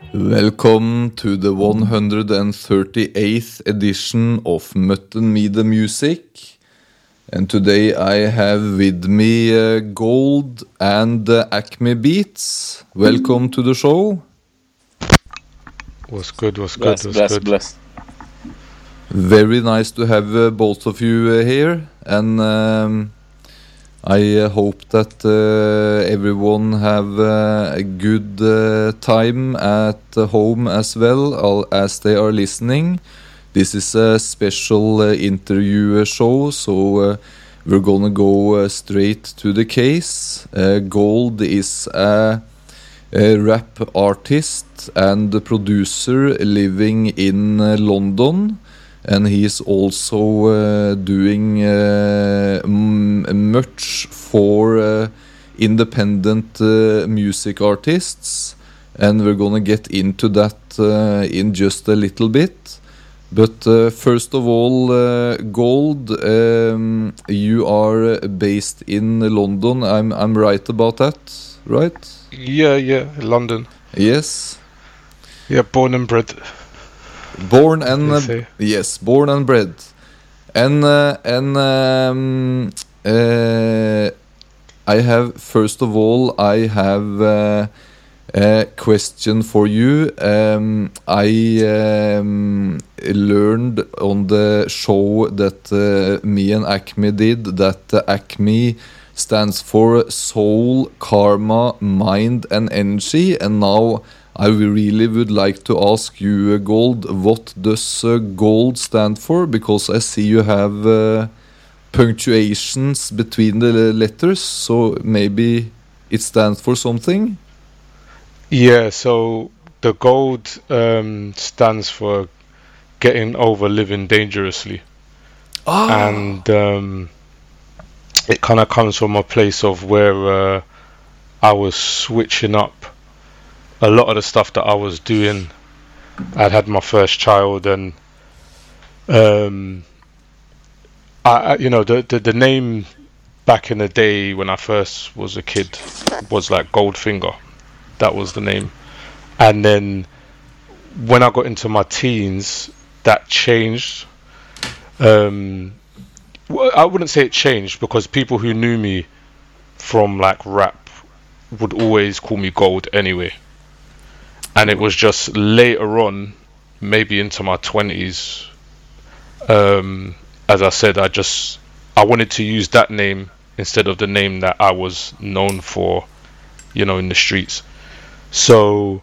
Welcome to the 138th edition of Mutton Me the Music. And today I have with me Gold and Acme Beats. Welcome to the show. What's good? Bless. Very nice to have both of you here. And I hope that everyone have a good time at home as well as they are listening. This is a special interview show, so we're gonna go straight to the case. Gold is a rap artist and producer living in London. And he is also doing much for independent music artists, and we're gonna get into that in just a little bit. But first of all, Gold, you are based in London. I'm right about that, right? Yeah, London. Yes. Yeah, born and bred. Born and bred, and I have I have a question for you. I learned on the show that me and Acme did that Acme stands for soul, karma, mind, and energy, and now I really would like to ask you, Gold, what does Gold stand for? Because I see you have punctuations between the letters, so maybe it stands for something? Yeah, so the gold stands for getting over living dangerously. And it kind of comes from a place of where I was switching up a lot of the stuff that I was doing. I'd had my first child, and the name back in the day when I first was a kid was like Goldfinger. That was the name. And then when I got into my teens, that changed. I wouldn't say it changed, because people who knew me from like rap would always call me Gold anyway. And it was just later on, maybe into my 20s, as I said, I wanted to use that name instead of the name that I was known for, in the streets. So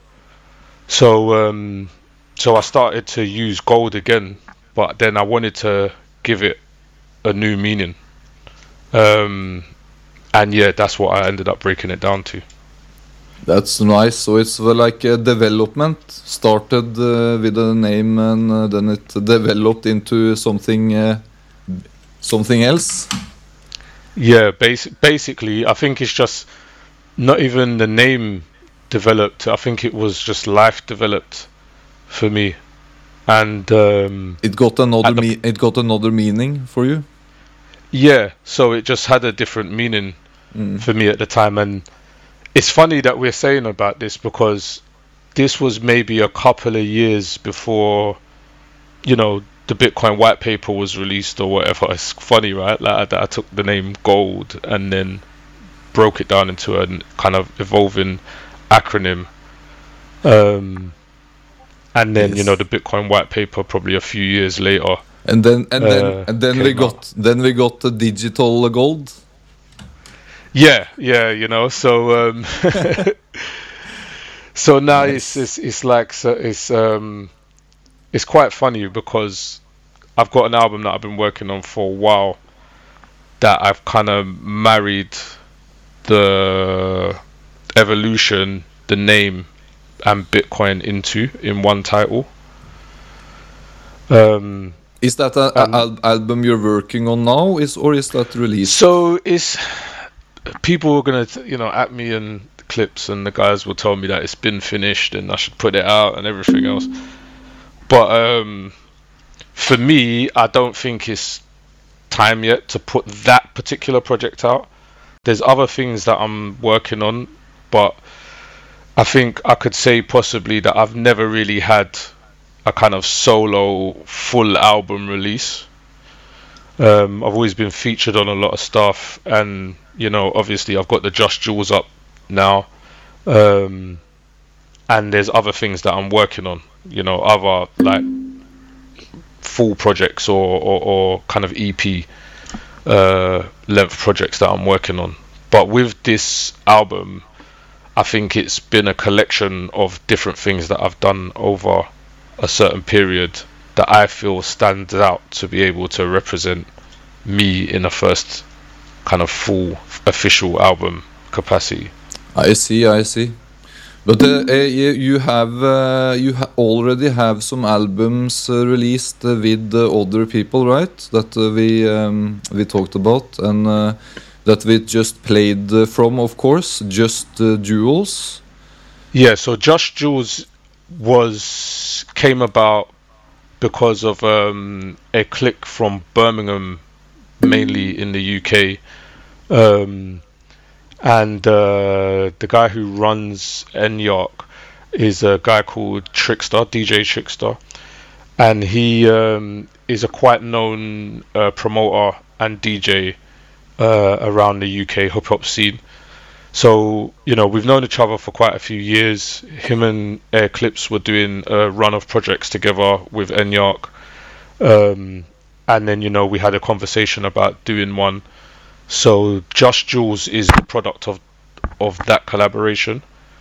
I started to use Gold again, but then I wanted to give it a new meaning. And yeah, that's what I ended up breaking it down to. That's nice. So it's like a development. Started with a name, and then it developed into something else. Yeah, basically, I think it's just not even the name developed. I think it was just life developed for me, and it got another meaning for you. Yeah, so it just had a different meaning for me at the time. And it's funny that we're saying about this, because this was maybe a couple of years before, the Bitcoin white paper was released or whatever. It's funny, right? Like I took the name Gold and then broke it down into a kind of evolving acronym. And then, yes. The Bitcoin white paper probably a few years later. And then we got the digital gold. Yeah, so so now nice. it's like, so it's quite funny, because I've got an album that I've been working on for a while that I've kind of married the evolution, the name, and Bitcoin in one title. Is that an album you're working on now, or is that released? So people are gonna at me and clips, and the guys will tell me that it's been finished and I should put it out and everything else. But for me, I don't think it's time yet to put that particular project out. There's other things that I'm working on, but I think I could say possibly that I've never really had a kind of solo full album release. I've always been featured on a lot of stuff, and obviously I've got the Just Jewels up now, and there's other things that I'm working on. Other like full projects or kind of EP length projects that I'm working on. But with this album, I think it's been a collection of different things that I've done over a certain period that I feel stands out to be able to represent me in a first kind of full official album capacity. I see. But you already have some albums released with other people, right? That we talked about, and that we just played from, of course, Just Jewels. Yeah, so Just Jewels came about because of a clique from Birmingham, mainly in the UK, and the guy who runs Enyark is a guy called Trickster, DJ Trickster, and he is a quite known promoter and DJ around the UK hip hop scene. So we've known each other for quite a few years. Him and Air Clips were doing a run of projects together with Enyark, and then we had a conversation about doing one. So Just Jewels is the product of that collaboration,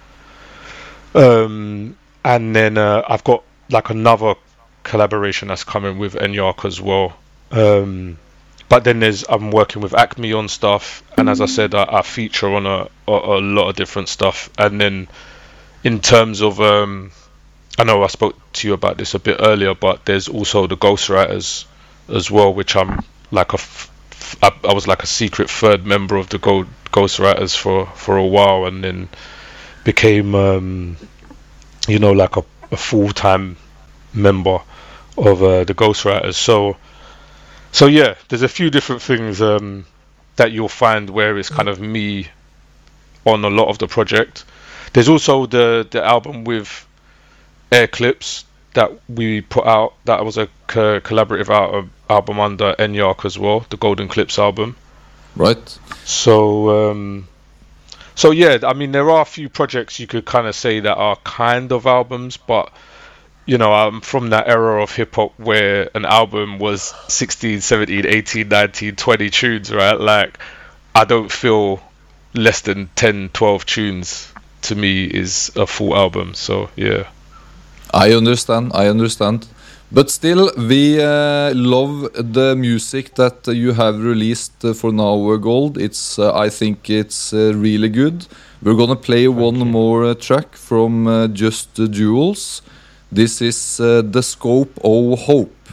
and then I've got like another collaboration that's coming with Enyark as well. But then I'm working with Acme on stuff, and as I said, I feature on a lot of different stuff. And then in terms of I know I spoke to you about this a bit earlier, but there's also the Ghostwriters as well, which I'm like I was like a secret third member of the Ghostwriters for a while, and then became like a full-time member of the Ghostwriters. So yeah, there's a few different things that you'll find where it's kind of me on a lot of the project. There's also the album with Air Clips that we put out. That was a collaborative album under Enyark as well, the Golden Clips album. Right. So yeah, I mean, there are a few projects you could kind of say that are kind of albums, but I'm from that era of hip-hop where an album was 16, 17, 18, 19, 20 tunes, right? Like, I don't feel less than 10, 12 tunes to me is a full album, so yeah. I understand. But still, we love the music that you have released for now, Gold. I think it's really good. We're gonna play one more track from Just Jewels. This is The Scope of Hope.